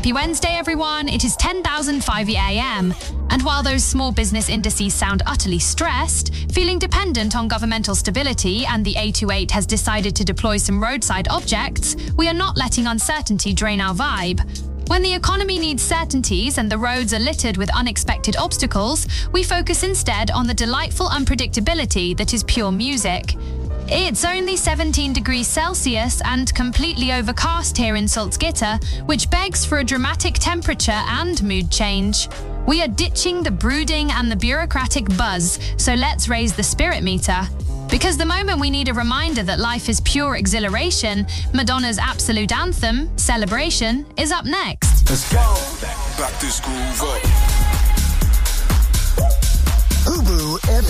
Happy Wednesday, everyone. It is 10,005 a.m. And while those small business indices sound utterly stressed, feeling dependent on governmental stability, and the A28 has decided to deploy some roadside objects, we are not letting uncertainty drain our vibe. When the economy needs certainties and the roads are littered with unexpected obstacles, we focus instead on the delightful unpredictability that is pure music. It's only 17 degrees Celsius and completely overcast here in Salzgitter, which begs for a dramatic temperature and mood change. We are ditching the brooding and the bureaucratic buzz, so let's raise the spirit meter. Because the moment we need a reminder that life is pure exhilaration, Madonna's absolute anthem, Celebration, is up next. Let's go. Back this groove up. Ubu FM.